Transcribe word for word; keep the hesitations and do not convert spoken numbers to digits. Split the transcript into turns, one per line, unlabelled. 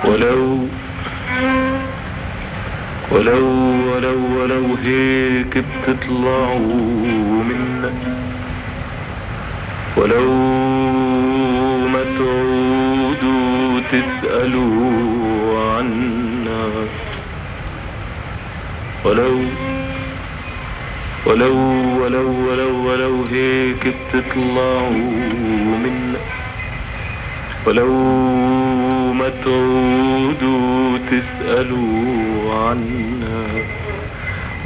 ولو ولو ولو ولو هيك بتطلعوا منا، ولو ما تعودوا تسألوا عنا، ولو ولو ولو ولو ولو هيك بتطلعوا منا، ولو ما تعودوا تسألوا عنا.